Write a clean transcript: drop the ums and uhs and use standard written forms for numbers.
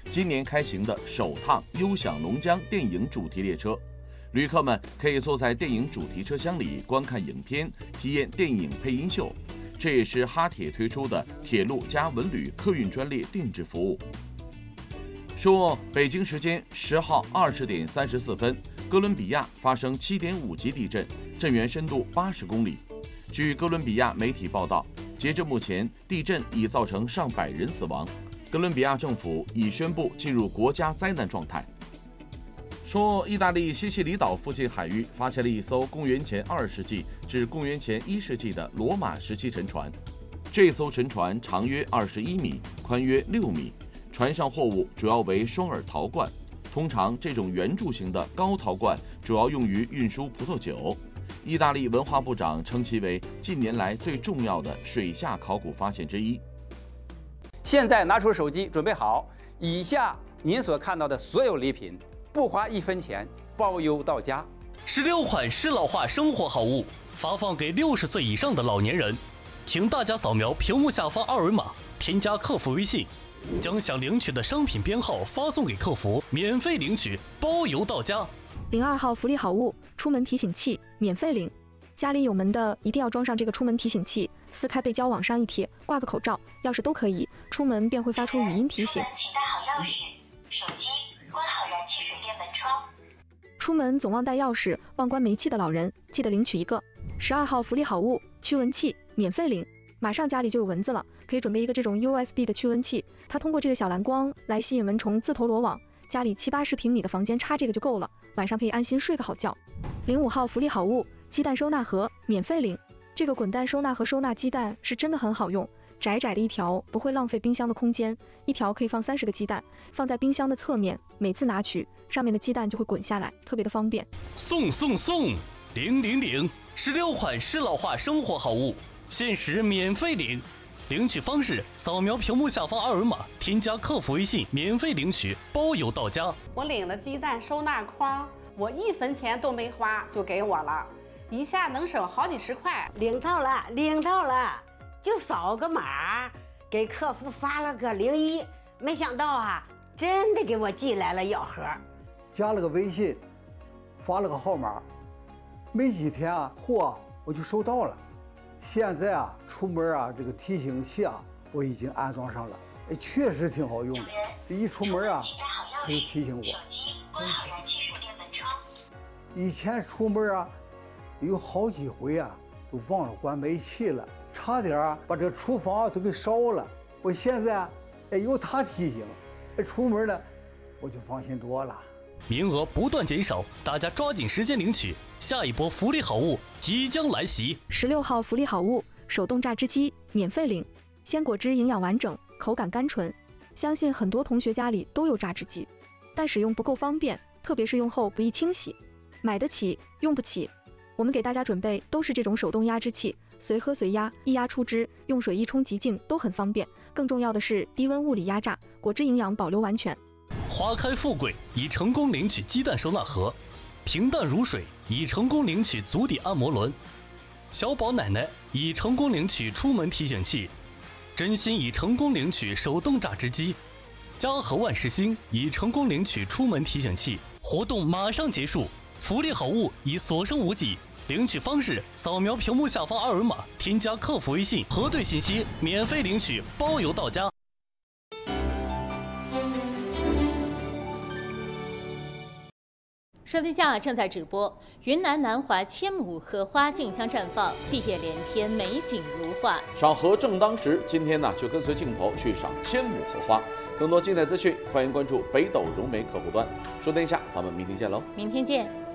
今年开行的首趟优享龙江电影主题列车。旅客们可以坐在电影主题车厢里观看影片，体验电影配音秀。这也是哈铁推出的铁路加文旅客运专列定制服务。说，北京时间10号20点34分，哥伦比亚发生7.5级地震，震源深度80公里。据哥伦比亚媒体报道，截至目前，地震已造成上百人死亡。哥伦比亚政府已宣布进入国家灾难状态。说，意大利西西里岛附近海域发现了一艘公元前2世纪至公元前1世纪的罗马时期沉船。这艘沉船长约21米，宽约6米，船上货物主要为双耳陶罐。通常，这种圆柱形的高陶罐主要用于运输葡萄酒。意大利文化部长称其为近年来最重要的水下考古发现之一。 现在拿出手机，准备好，以下您所看到的所有礼品，不花1分钱，包邮到家。 16款适老化生活好物发放给60岁以上的老年人，请大家扫描屏幕下方二维码，添加客服微信，将想领取的商品编号发送给客服，免费领取，包邮到家。 02号福利好物，出门提醒器，免费领。家里有门的一定要装上这个出门提醒器，撕开背胶往上一贴，挂个口罩、钥匙都可以，出门便会发出语音提醒。 请带好钥匙、手机，关好燃气水电门窗。 出门总忘带钥匙、忘关煤气的老人，记得领取一个。12号福利好物，驱蚊器，免费领。马上家里就有蚊子了，可以准备一个这种 USB 的驱蚊器，它通过这个小蓝光来吸引蚊虫自投罗网。家里70-80平米的房间插这个就够了，晚上可以安心睡个好觉。05号福利好物，鸡蛋收纳盒，免费领。这个滚蛋收纳盒收纳鸡蛋是真的很好用，窄窄的一条不会浪费冰箱的空间，一条可以放30个鸡蛋，放在冰箱的侧面，每次拿取上面的鸡蛋就会滚下来，特别的方便。 送！00016款适老化生活好物，限时免费领。领取方式：扫描屏幕下方二维码，添加客服微信，免费领取，包邮到家。 我领了鸡蛋收纳筐，我1分钱都没花就给我了，一下能省好几十块。 领到了，就扫个码，给客服发了个01，没想到啊，真的给我寄来了药盒， 加了个微信，发了个号码，没几天啊，货我就收到了。现在啊，出门啊，这个提醒器啊，我已经安装上了，确实挺好用的。一出门啊，可以提醒我。 关好燃气水电门窗。 以前出门啊，有好几回啊，都忘了关煤气了，差点啊把这厨房都给烧了。我现在啊，有它提醒，出门呢，我就放心多了。 名额不断减少，大家抓紧时间领取，下一波福利好物即将来袭。 16号福利好物，手动榨汁机，免费领。鲜果汁营养完整，口感甘醇，相信很多同学家里都有榨汁机，但使用不够方便，特别是用后不易清洗，买得起用不起。我们给大家准备都是这种手动压汁器，随喝随压，一压出汁，用水一冲即净，都很方便。更重要的是低温物理压榨，果汁营养保留完全。 花开富贵已成功领取鸡蛋收纳盒，平淡如水已成功领取足底按摩轮，小宝奶奶已成功领取出门提醒器，真心已成功领取手动榨汁机，嘉禾万事兴已成功领取出门提醒器。活动马上结束，福利好物已所剩无几。领取方式：扫描屏幕下方二维码，添加客服微信，核对信息，免费领取，包邮到家。 收听下正在直播，云南南华千亩荷花竞相绽放，碧叶连天，美景如画。 赏荷正当时，今天呢就跟随镜头去赏千亩荷花。更多精彩资讯，欢迎关注北斗融媒客户端。说天下，咱们明天见喽！ 明天见。